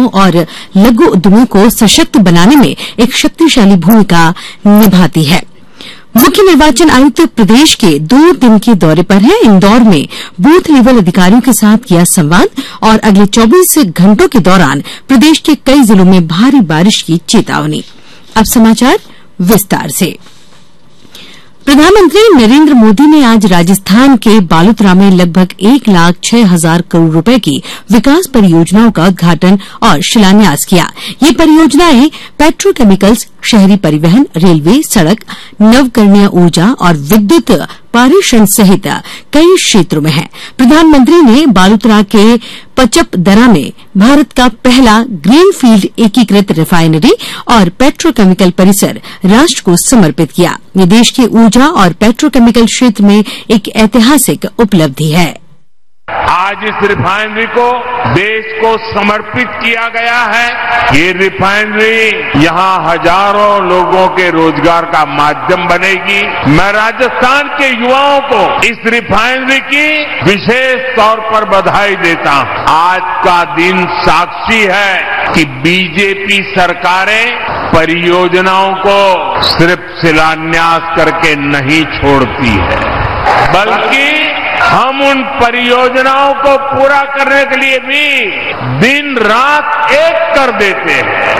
महिलाओं और लघु उद्यमियों को सशक्त बनाने में एक शक्तिशाली भूमिका निभाती है। मुख्य निर्वाचन आयुक्त प्रदेश के 2 दिन के दौरे पर हैं। इंदौर में बूथ लेवल अधिकारियों के साथ किया संवाद और अगले 24 घंटों के दौरान प्रदेश के कई जिलों में भारी बारिश की चेतावनी। अब समाचार विस्तार से। प्रधानमंत्री नरेंद्र मोदी ने आज राजस्थान के बालोतरा में लगभग 1,06,000 करोड़ रुपए की विकास परियोजनाओं का उद्घाटन और शिलान्यास किया। ये परियोजनाएं पेट्रोकेमिकल्स, शहरी परिवहन, रेलवे, सड़क, नवकरणीय ऊर्जा और विद्युत पारेषण सहित कई क्षेत्रों में हैं। प्रधानमंत्री ने बालोतरा के पचपदरा में भारत का पहला ग्रीनफील्ड एकीकृत रिफाइनरी और पेट्रोकेमिकल परिसर राष्ट्र को समर्पित किया। ये देश के ऊर्जा और पेट्रोकेमिकल क्षेत्र में एक ऐतिहासिक उपलब्धि है। आज इस रिफाइनरी को देश को समर्पित किया गया है। ये रिफाइनरी यहां हजारों लोगों के रोजगार का माध्यम बनेगी। मैं राजस्थान के युवाओं को इस रिफाइनरी की विशेष तौर पर बधाई देता हूं। आज का दिन साक्षी है कि बीजेपी सरकारें परियोजनाओं को सिर्फ शिलान्यास करके नहीं छोड़ती है, बल्कि हम उन परियोजनाओं को पूरा करने के लिए भी दिन रात एक कर देते हैं।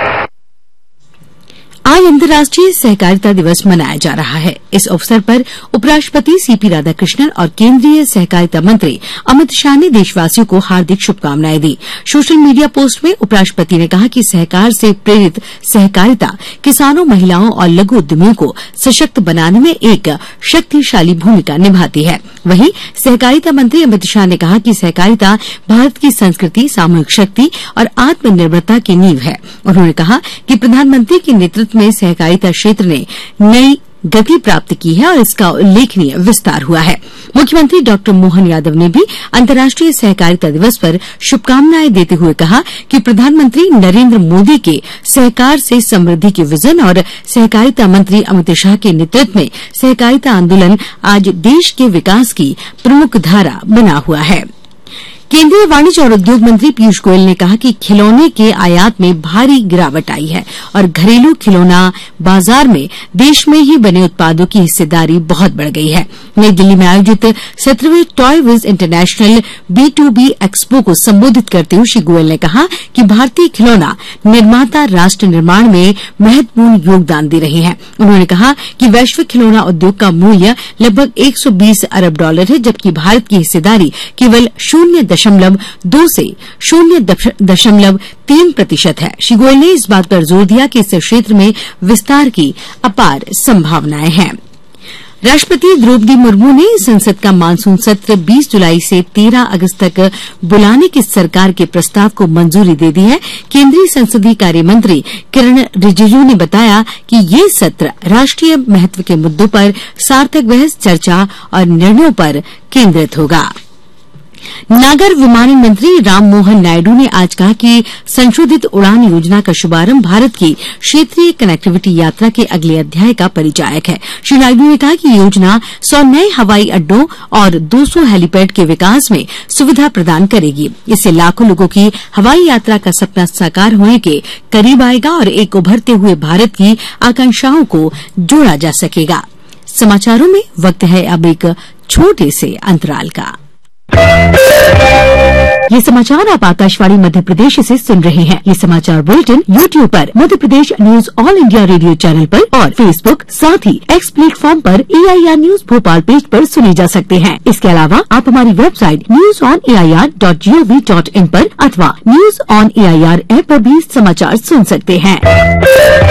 आज अंतर्राष्ट्रीय सहकारिता दिवस मनाया जा रहा है। इस अवसर पर उपराष्ट्रपति सीपी राधाकृष्णन और केंद्रीय सहकारिता मंत्री अमित शाह ने देशवासियों को हार्दिक शुभकामनाएं दी। सोशल मीडिया पोस्ट में उपराष्ट्रपति ने कहा कि सहकार से प्रेरित सहकारिता किसानों, महिलाओं और लघु उद्यमियों को सशक्त बनाने में एक शक्तिशाली भूमिका निभाती है। वहीं सहकारिता मंत्री अमित शाह ने कहा कि सहकारिता भारत की संस्कृति, सामूहिक शक्ति और आत्मनिर्भरता की नींव है। उन्होंने कहा कि प्रधानमंत्री के नेतृत्व में सहकारिता क्षेत्र ने नई गति प्राप्त की है और इसका उल्लेखनीय विस्तार हुआ है। मुख्यमंत्री डॉ मोहन यादव ने भी अंतर्राष्ट्रीय सहकारिता दिवस पर शुभकामनाएं देते हुए कहा कि प्रधानमंत्री नरेंद्र मोदी के सहकार से समृद्धि के विजन और सहकारिता मंत्री अमित शाह के नेतृत्व में सहकारिता आंदोलन आज देश के विकास की प्रमुख धारा बना हुआ है। केंद्रीय वाणिज्य और उद्योग मंत्री पीयूष गोयल ने कहा कि खिलौने के आयात में भारी गिरावट आई है और घरेलू खिलौना बाजार में देश में ही बने उत्पादों की हिस्सेदारी बहुत बढ़ गई है। नई दिल्ली में आयोजित 17वें toy Vij international B2B expo को संबोधित करते हुए श्री गोयल ने कहा कि भारतीय खिलौना निर्माता राष्ट्र निर्माण में महत्वपूर्ण योगदान दे रहे हैं। उन्होंने कहा कि वैश्विक खिलौना उद्योग का मूल्य लगभग $120 अरब है, जबकि भारत की हिस्सेदारी केवल 0.2 से 0.3% है। श्री गोयल ने इस बात पर जोर दिया कि इस क्षेत्र में विस्तार की अपार संभावनाएं हैं। राष्ट्रपति द्रौपदी मुर्मू ने संसद का मानसून सत्र 20 जुलाई से 13 अगस्त तक बुलाने के सरकार के प्रस्ताव को मंजूरी दे दी है। केंद्रीय संसदीय कार्य मंत्री किरण रिजिजू ने बताया कि ये सत्र राष्ट्रीय महत्व के मुद्दों पर सार्थक बहस, चर्चा और निर्णयों पर केंद्रित होगा। नागर विमानन मंत्री राममोहन नायडू ने आज कहा कि संशोधित उड़ान योजना का शुभारंभ भारत की क्षेत्रीय कनेक्टिविटी यात्रा के अगले अध्याय का परिचायक है। श्री नायडू ने कहा कि योजना 100 नए हवाई अड्डों और 200 हेलीपैड के विकास में सुविधा प्रदान करेगी। इससे लाखों लोगों की हवाई यात्रा का सपना साकार होने के करीब आएगा और एक उभरते हुए भारत की आकांक्षाओं को जोड़ा जा सकेगा। समाचारों में वक्त है अब एक छोटे से अंतराल का। ये समाचार आप आकाशवाणी मध्य प्रदेश से सुन रहे हैं। ये समाचार बुलेटिन YouTube पर Madhya Pradesh news all India radio channel पर और फेसबुक साथ ही X प्लेटफॉर्म पर AIR न्यूज भोपाल पेज पर सुने जा सकते हैं। इसके अलावा आप हमारी वेबसाइट newsonair.gov.in पर अथवा न्यूज ऑन AIR ऐप पर भी समाचार सुन सकते हैं।